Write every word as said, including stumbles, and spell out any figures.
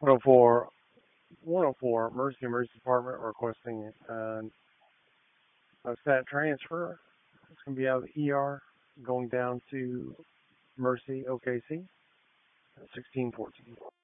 one oh four, one oh four, Mercy Emergency Department requesting uh, a stat transfer. It's going to be out of the E R going down to Mercy O K C, sixteen fourteen.